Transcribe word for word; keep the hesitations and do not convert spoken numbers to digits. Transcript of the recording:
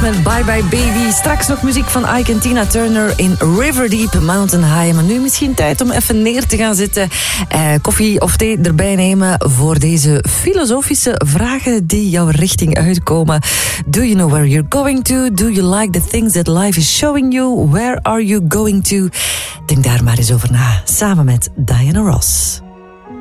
met Bye Bye Baby. Straks nog muziek van Ike en Tina Turner in River Deep Mountain High. Maar nu misschien tijd om even neer te gaan zitten. Eh, koffie of thee erbij nemen voor deze filosofische vragen die jouw richting uitkomen. Do you know where you're going to? Do you like the things that life is showing you? Where are you going to? Denk daar maar eens over na, samen met Diana Ross.